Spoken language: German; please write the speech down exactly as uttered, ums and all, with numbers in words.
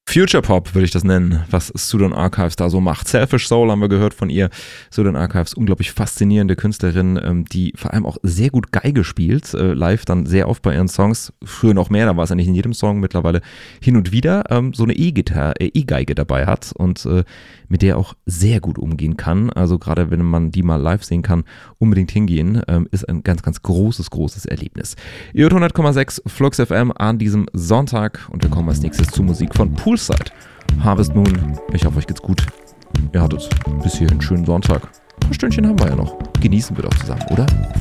Future Pop würde ich das nennen, was Sudan Archives da so macht. Selfish Soul haben wir gehört von ihr. Sudan Archives, unglaublich faszinierende Künstlerin, ähm, die vor allem auch sehr gut Geige spielt, äh, live dann sehr oft bei ihren Songs. Früher noch mehr, da war es ja nicht in jedem Song, mittlerweile hin und wieder ähm, so eine E-Gitarre, äh, E-Geige dabei hat und äh, mit der auch sehr gut umgehen kann. Also gerade wenn man die mal live sehen kann, unbedingt hingehen, ähm, ist ein ganz, ganz großes, großes Erlebnis. Ihr hört hundert Komma sechs Flux F M an diesem Sonntag und wir kommen als nächstes zur Musik von Poolside. Harvest Moon, ich hoffe, euch geht's gut. Ihr hattet bis hier einen schönen Sonntag. Ein paar Stündchen haben wir ja noch. Genießen wir doch zusammen, oder?